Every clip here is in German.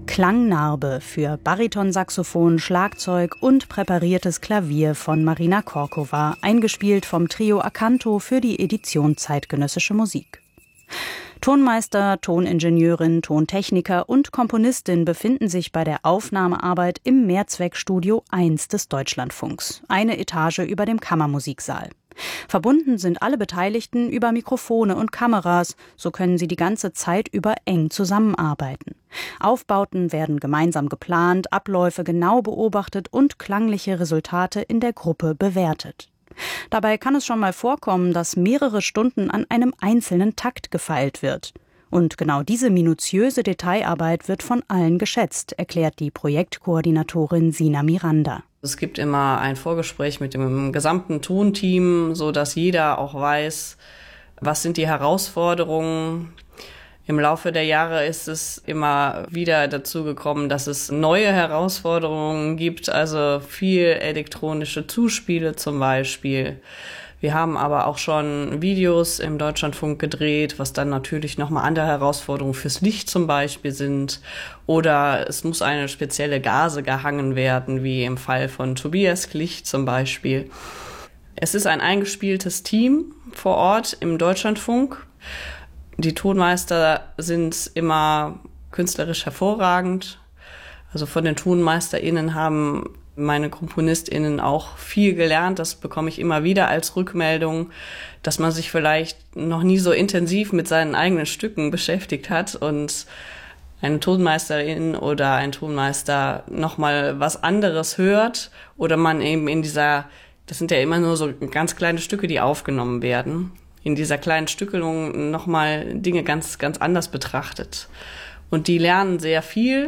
Klangnarbe für Baritonsaxophon, Schlagzeug und präpariertes Klavier von Marina Korkova, eingespielt vom Trio Acanto für die Edition Zeitgenössische Musik. Tonmeister, Toningenieurin, Tontechniker und Komponistin befinden sich bei der Aufnahmearbeit im Mehrzweckstudio 1 des Deutschlandfunks, eine Etage über dem Kammermusiksaal. Verbunden sind alle Beteiligten über Mikrofone und Kameras, so können sie die ganze Zeit über eng zusammenarbeiten. Aufbauten werden gemeinsam geplant, Abläufe genau beobachtet und klangliche Resultate in der Gruppe bewertet. Dabei kann es schon mal vorkommen, dass mehrere Stunden an einem einzelnen Takt gefeilt wird. Und genau diese minutiöse Detailarbeit wird von allen geschätzt, erklärt die Projektkoordinatorin Sina Miranda. Es gibt immer ein Vorgespräch mit dem gesamten Tonteam, so dass jeder auch weiß, was sind die Herausforderungen. Im Laufe der Jahre ist es immer wieder dazu gekommen, dass es neue Herausforderungen gibt, also viel elektronische Zuspiele zum Beispiel. Wir haben aber auch schon Videos im Deutschlandfunk gedreht, was dann natürlich nochmal andere Herausforderungen fürs Licht zum Beispiel sind. Oder es muss eine spezielle Gase gehangen werden, wie im Fall von Tobias Klicht zum Beispiel. Es ist ein eingespieltes Team vor Ort im Deutschlandfunk. Die Tonmeister sind immer künstlerisch hervorragend. Also von den TonmeisterInnen haben meine KomponistInnen auch viel gelernt. Das bekomme ich immer wieder als Rückmeldung, dass man sich vielleicht noch nie so intensiv mit seinen eigenen Stücken beschäftigt hat und eine Tonmeisterin oder ein Tonmeister nochmal was anderes hört oder man eben das sind ja immer nur so ganz kleine Stücke, die aufgenommen werden, in dieser kleinen Stückelung nochmal Dinge ganz, ganz anders betrachtet. Und die lernen sehr viel,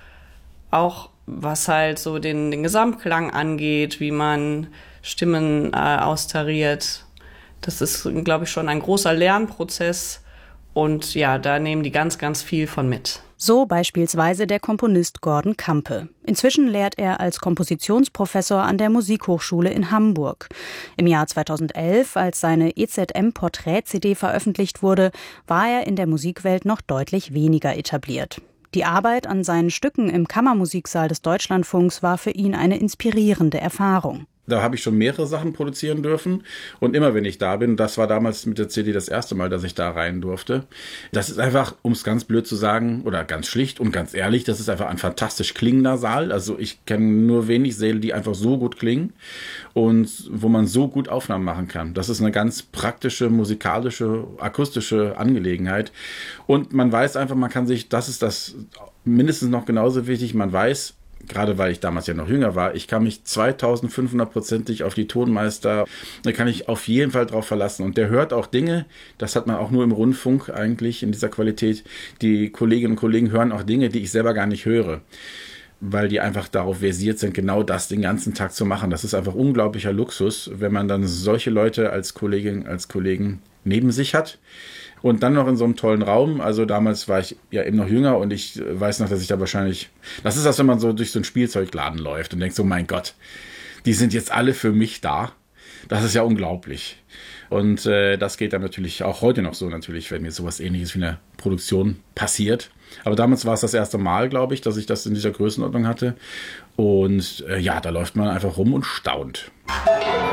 auch was halt so den Gesamtklang angeht, wie man Stimmen austariert. Das ist, glaube ich, schon ein großer Lernprozess. Und ja, da nehmen die ganz, ganz viel von mit. So beispielsweise der Komponist Gordon Kampe. Inzwischen lehrt er als Kompositionsprofessor an der Musikhochschule in Hamburg. Im Jahr 2011, als seine EZM-Porträt-CD veröffentlicht wurde, war er in der Musikwelt noch deutlich weniger etabliert. Die Arbeit an seinen Stücken im Kammermusiksaal des Deutschlandfunks war für ihn eine inspirierende Erfahrung. Da habe ich schon mehrere Sachen produzieren dürfen und immer wenn ich da bin, das war damals mit der CD das erste Mal, dass ich da rein durfte. Das ist einfach, um es ganz blöd zu sagen oder ganz schlicht und ganz ehrlich, das ist einfach ein fantastisch klingender Saal. Also ich kenne nur wenig Säle, die einfach so gut klingen und wo man so gut Aufnahmen machen kann. Das ist eine ganz praktische, musikalische, akustische Angelegenheit und man weiß einfach, man kann sich, das ist das mindestens noch genauso wichtig, man weiß, gerade weil ich damals ja noch jünger war, ich kann mich 2500%ig auf die Tonmeister, da kann ich auf jeden Fall drauf verlassen. Und der hört auch Dinge, das hat man auch nur im Rundfunk eigentlich in dieser Qualität. Die Kolleginnen und Kollegen hören auch Dinge, die ich selber gar nicht höre, weil die einfach darauf versiert sind, genau das den ganzen Tag zu machen. Das ist einfach unglaublicher Luxus, wenn man dann solche Leute als Kolleginnen, als Kollegen neben sich hat. Und dann noch in so einem tollen Raum. Also damals war ich ja eben noch jünger und ich weiß noch, dass ich da wahrscheinlich... Das ist das, wenn man so durch so einen Spielzeugladen läuft und denkt so, mein Gott, die sind jetzt alle für mich da. Das ist ja unglaublich. Und das geht dann natürlich auch heute noch so natürlich, wenn mir sowas Ähnliches wie eine Produktion passiert. Aber damals war es das erste Mal, glaube ich, dass ich das in dieser Größenordnung hatte. Und ja, da läuft man einfach rum und staunt.